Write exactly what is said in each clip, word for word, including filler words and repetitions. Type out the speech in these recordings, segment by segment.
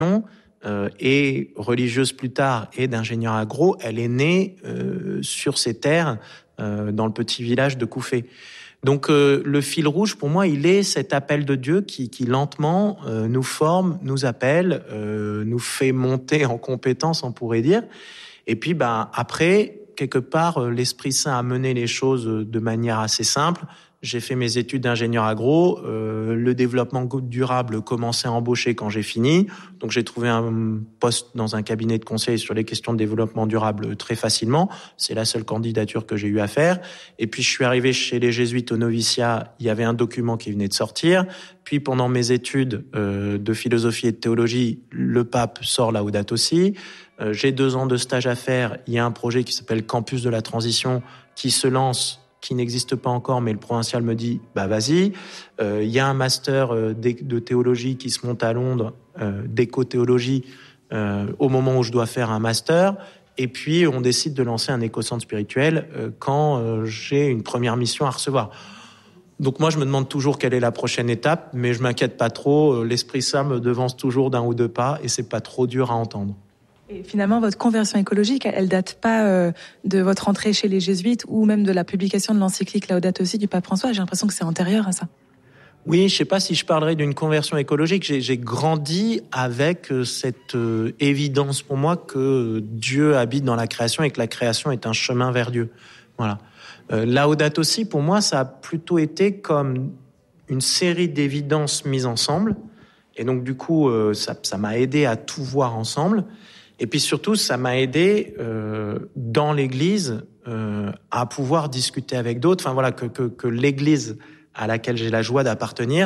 euh, et religieuse plus tard et d'ingénieur agro, elle est née euh, sur ces terres euh, dans le petit village de Koufé. Donc euh, le fil rouge pour moi, il est cet appel de Dieu qui, qui lentement euh, nous forme, nous appelle, euh, nous fait monter en compétence, on pourrait dire. Et puis ben après, quelque part, l'Esprit Saint a mené les choses de manière assez simple. J'ai fait mes études d'ingénieur agro. Euh, le développement durable commençait à embaucher quand j'ai fini. Donc, j'ai trouvé un poste dans un cabinet de conseil sur les questions de développement durable très facilement. C'est la seule candidature que j'ai eu à faire. Et puis, je suis arrivé chez les Jésuites au noviciat. Il y avait un document qui venait de sortir. Puis, pendant mes études euh, de philosophie et de théologie, le pape sort Laudato Si. Euh, j'ai deux ans de stage à faire. Il y a un projet qui s'appelle Campus de la Transition qui se lance, qui n'existe pas encore, mais le provincial me dit, bah vas-y. Euh, il y a un master euh, de théologie qui se monte à Londres, euh, d'éco-théologie, euh, au moment où je dois faire un master. Et puis, on décide de lancer un éco-centre spirituel euh, quand euh, j'ai une première mission à recevoir. Donc moi, je me demande toujours quelle est la prochaine étape, mais je m'inquiète pas trop. L'Esprit Saint me devance toujours d'un ou deux pas et c'est pas trop dur à entendre. Et finalement, votre conversion écologique, elle date pas euh, de votre entrée chez les Jésuites ou même de la publication de l'encyclique Laudato Si du pape François. J'ai l'impression que c'est antérieur à ça. Oui, je sais pas si je parlerai d'une conversion écologique. J'ai, j'ai grandi avec cette euh, évidence pour moi que Dieu habite dans la création et que la création est un chemin vers Dieu. Voilà. Euh, Laudato Si, pour moi, ça a plutôt été comme une série d'évidences mises ensemble. Et donc, du coup, euh, ça, ça m'a aidé à tout voir ensemble. Et puis surtout, ça m'a aidé euh, dans l'Église euh, à pouvoir discuter avec d'autres. Enfin voilà, que, que, que l'Église à laquelle j'ai la joie d'appartenir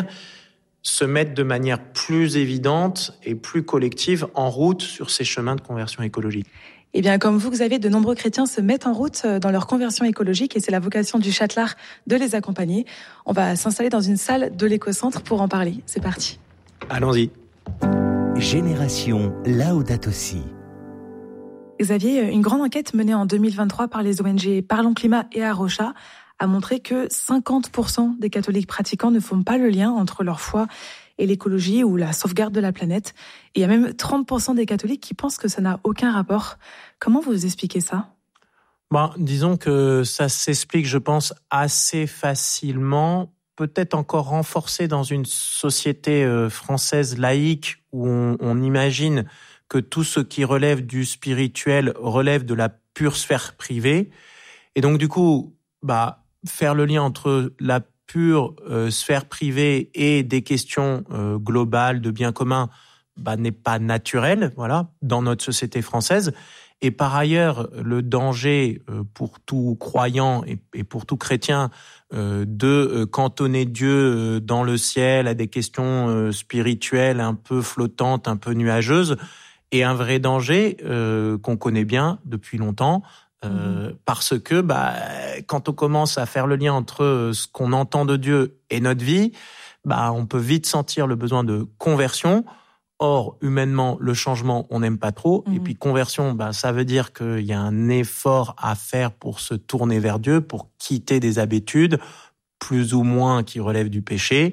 se mette de manière plus évidente et plus collective en route sur ces chemins de conversion écologique. Eh bien, comme vous, Xavier, de nombreux chrétiens se mettent en route dans leur conversion écologique et c'est la vocation du Châtelard de les accompagner. On va s'installer dans une salle de l'éco-centre pour en parler. C'est parti. Allons-y. Génération Laudato Si. Xavier, une grande enquête menée en deux mille vingt-trois par les O N G Parlons Climat et Arocha a montré que cinquante pour cent des catholiques pratiquants ne font pas le lien entre leur foi et l'écologie ou la sauvegarde de la planète. Et il y a même trente pour cent des catholiques qui pensent que ça n'a aucun rapport. Comment vous expliquez ça ? Bon, disons que ça s'explique, je pense, assez facilement, peut-être encore renforcé dans une société française laïque où on, on imagine que tout ce qui relève du spirituel relève de la pure sphère privée. Et donc, du coup, bah, faire le lien entre la pure euh, sphère privée et des questions euh, globales de bien commun, bah, n'est pas naturel, voilà, dans notre société française. Et par ailleurs, le danger euh, pour tout croyant et, et pour tout chrétien euh, de euh, cantonner Dieu euh, dans le ciel à des questions euh, spirituelles un peu flottantes, un peu nuageuses, et un vrai danger euh, qu'on connaît bien depuis longtemps, euh, mmh. parce que bah, quand on commence à faire le lien entre ce qu'on entend de Dieu et notre vie, bah, on peut vite sentir le besoin de conversion. Or, humainement, le changement, on n'aime pas trop. Mmh. Et puis, conversion, bah, ça veut dire qu'il y a un effort à faire pour se tourner vers Dieu, pour quitter des habitudes, plus ou moins qui relèvent du péché.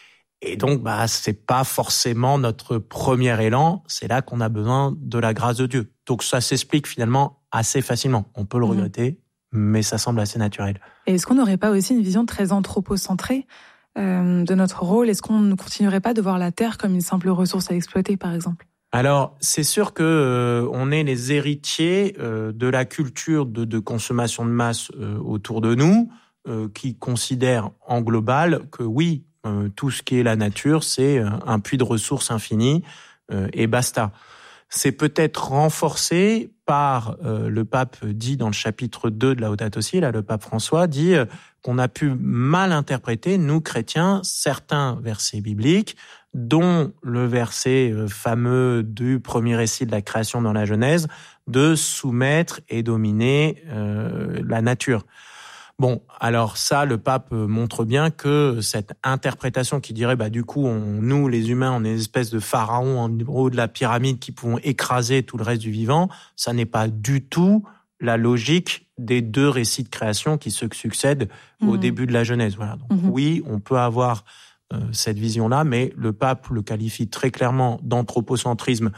Et donc, bah, c'est pas forcément notre premier élan. C'est là qu'on a besoin de la grâce de Dieu. Donc, ça s'explique finalement assez facilement. On peut le mmh. regretter, mais ça semble assez naturel. Et est-ce qu'on n'aurait pas aussi une vision très anthropocentrée euh, de notre rôle ? Est-ce qu'on ne continuerait pas de voir la Terre comme une simple ressource à exploiter, par exemple ? Alors, c'est sûr que euh, on est les héritiers euh, de la culture de, de consommation de masse euh, autour de nous, euh, qui considère en global que oui, euh, tout ce qui est la nature, c'est euh, un puits de ressources infini euh, et basta. C'est peut-être renforcé par euh, le pape dit dans le chapitre deux de Laudato Si, là, le pape François dit euh, qu'on a pu mal interpréter, nous chrétiens, certains versets bibliques, dont le verset euh, fameux du premier récit de la création dans la Genèse, de soumettre et dominer euh, la nature. Bon, alors ça, le pape montre bien que cette interprétation qui dirait, bah du coup, on, nous, les humains, on est une espèce de pharaons en haut de la pyramide qui pouvons écraser tout le reste du vivant, ça n'est pas du tout la logique des deux récits de création qui se succèdent mmh. au début de la Genèse. Voilà. Donc mmh. oui, on peut avoir euh, cette vision-là, mais le pape le qualifie très clairement d'anthropocentrisme